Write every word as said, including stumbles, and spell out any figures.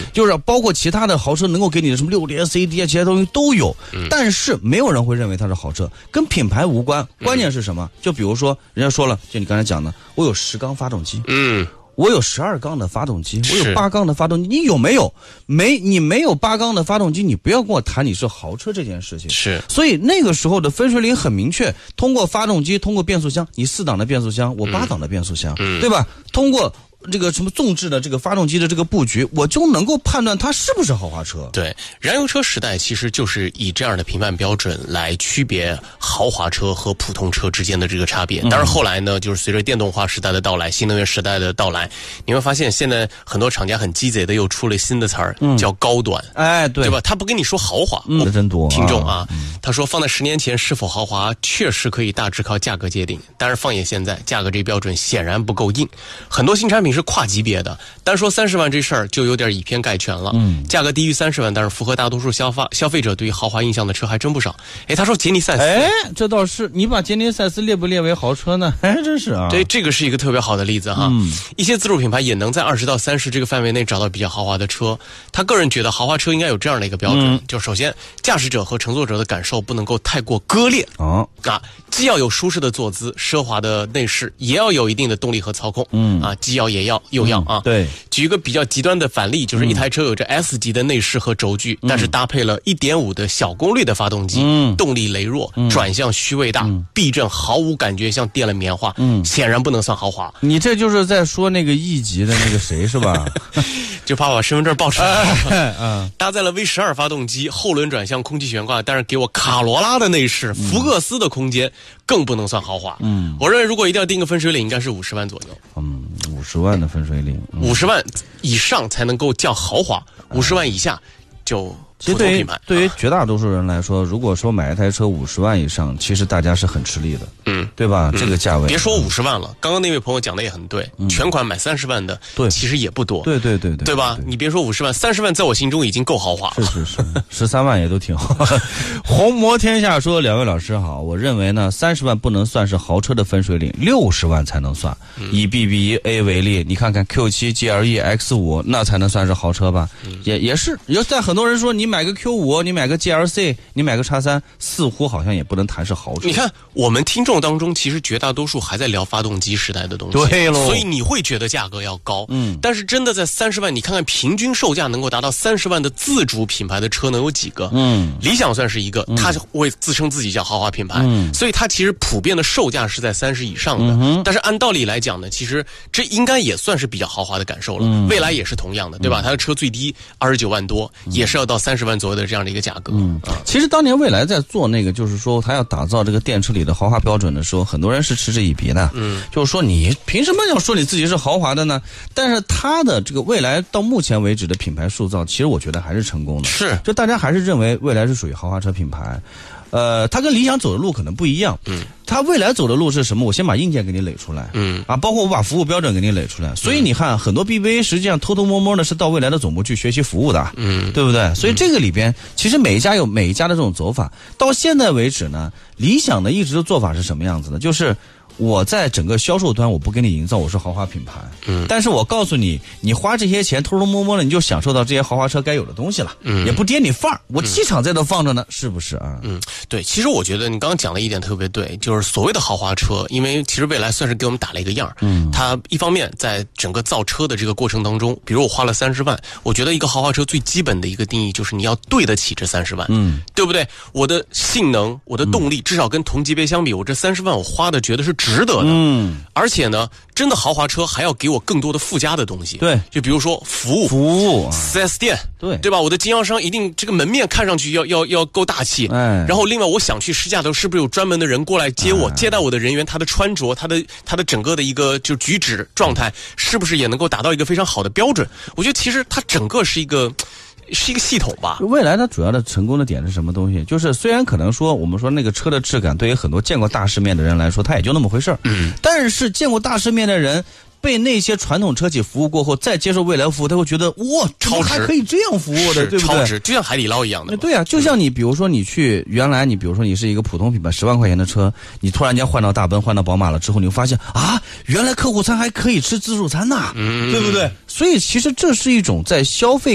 就是包括其他的豪车能够给你的什么六 D S A D 啊，其他东西都有，嗯，但是没有人会认为它是豪车，跟品牌无关。关键是什么？就比如说，人家说了，就你刚才讲的，我有十缸发动机，嗯。我有十二缸的发动机，我有八缸的发动机，你有没有？没，你没有八缸的发动机，你不要跟我谈你是豪车这件事情。 是， 所以那个时候的分水岭很明确，通过发动机，通过变速箱，你四档的变速箱，我八档的变速箱，嗯、对吧？通过这个什么纵置的这个发动机的这个布局，我就能够判断它是不是豪华车。 对，燃油车时代其实就是以这样的评判标准来区别豪华车和普通车之间的这个差别。当然后来呢，就是随着电动化时代的到来，新能源时代的到来，你会发现现在很多厂家很鸡贼的又出了新的词儿，嗯、叫高端。 哎，对， 对吧？他不跟你说豪华， 嗯，真多。 听众啊，嗯、他说放在十年前是否豪华，确实可以大致靠价格界定，但是放眼现在，价格这标准显然不够硬，很多新产品是跨级别的，单说三十万这事儿就有点以偏概全了。嗯，价格低于三十万，但是符合大多数消发消费者对于豪华印象的车还真不少。哎，他说杰尼赛斯， 哎，这倒是，你把杰尼赛斯列不列为豪车呢？还真是啊。 对，这个是一个特别好的例子哈。嗯，一些自主品牌也能在二十到三十这个范围内找到比较豪华的车。他个人觉得豪华车应该有这样的一个标准，嗯、就首先驾驶者和乘坐者的感受不能够太过割裂啊啊，既要有舒适的坐姿、奢华的内饰，也要有一定的动力和操控。嗯啊，既要也要又要啊。 嗯、对。 举一个比较极端的反例，就是一台车有着 S 级的内饰和轴距，嗯、但是搭配了 一点五 的小功率的发动机，嗯、动力羸弱，嗯、转向虚位大，嗯、避震毫无感觉，像垫了棉花，嗯、显然不能算豪华。 你这就是在说那个 E 级的那个谁是吧？ 就怕把身份证报出来。哎嗯、搭载了 V 十二 发动机，后轮转向空气悬挂，但是给我卡罗拉的内饰，福克斯的空间，更不能算豪华。嗯，我认为如果一定要定个分水岭，应该是五十万左右。 嗯，五十万的分水岭， 五十万以上才能够叫豪华，五十万以下就其实对于对于绝大多数人来说，如果说买一台车五十万以上，其实大家是很吃力的，嗯，对吧？嗯、这个价位， 别说五十万了，刚刚那位朋友讲的也很对，嗯、全款买三十万的， 对， 其实也不多， 对对对对， 对吧？对对对，你别说五十万，三十万在我心中已经够豪华了， 是是是，十三万也都挺好。红魔天下说，两位老师好，我认为呢，三十万不能算是豪车的分水岭，六十万才能算。嗯、以 B B A 为例，你看看 Q 七 G L E X 五，那才能算是豪车吧？嗯、也也是，有在很多人说你。买个 Q 五，你买个 G L C， 你买个 X 三，似乎好像也不能谈是豪车。 你看，我们听众当中，其实绝大多数还在聊发动机时代的东西， 对喽。 所以你会觉得价格要高，嗯。但是真的在三十万，你看看平均售价能够达到三十万的自主品牌的车能有几个？嗯，理想算是一个，嗯、它会自称自己叫豪华品牌，嗯、所以它其实普遍的售价是在三十以上的。嗯、但是按道理来讲呢，其实这应该也算是比较豪华的感受了。嗯、未来也是同样的，对吧？它的车最低二十九万多，嗯、也是要到三十万左右的这样的一个价格。嗯，啊、 其实当年蔚来在做那个，就是说他要打造这个电车里的豪华标准的时候，很多人是嗤之以鼻的。嗯，就是说你凭什么要说你自己是豪华的呢？但是他的这个蔚来到目前为止的品牌塑造，其实我觉得还是成功的。 是， 就大家还是认为蔚来是属于豪华车品牌。呃，它跟理想走的路可能不一样。嗯，它未来走的路是什么？我先把硬件给你垒出来。嗯，啊，包括我把服务标准给你垒出来。所以你看，很多 B B A 实际上偷偷摸摸的是到未来的总部去学习服务的。嗯，对不对？所以这个里边，其实每一家有每一家的这种走法。到现在为止呢，理想的一直的做法是什么样子呢？就是我在整个销售端，我不给你营造我是豪华品牌，嗯，但是我告诉你，你花这些钱偷偷摸摸的，你就享受到这些豪华车该有的东西了，嗯，也不跌你范儿，我气场在这放着呢，嗯、是不是啊？ 嗯，对，其实我觉得你刚刚讲了一点特别对，就是所谓的豪华车，因为其实蔚来算是给我们打了一个样，嗯，它一方面在整个造车的这个过程当中，比如我花了三十万，我觉得一个豪华车最基本的一个定义就是你要对得起这三十万，嗯，对不对？我的性能，我的动力，嗯、至少跟同级别相比，我这三十万我花的觉得是值得的，嗯，而且呢，真的豪华车还要给我更多的附加的东西， 对， 就比如说服务， 服务， 四 S 店， 对， 对吧？我的经销商一定这个门面看上去要要要够大气，哎，然后另外我想去试驾的时候，是不是有专门的人过来接我，哎、接待我的人员，他的穿着，他的他的整个的一个就举止状态，是不是也能够达到一个非常好的标准？我觉得其实它整个是一个。是一个系统吧。 未来它主要的成功的点是什么东西？就是虽然可能说我们说那个车的质感对于很多见过大世面的人来说，它也就那么回事儿。嗯，但是见过大世面的人。被那些传统车企服务过后，再接受蔚来服务，他会觉得哇， 超值， 还可以这样服务的，对不对？ 超值，就像海底捞一样的。 对啊，就像你比如说你去原来你比如说你是一个普通品牌十万块钱的车，你突然间换到大奔换到宝马了之后，你会发现啊，原来客户餐还可以吃自助餐呐，嗯、对不对？所以其实这是一种在消费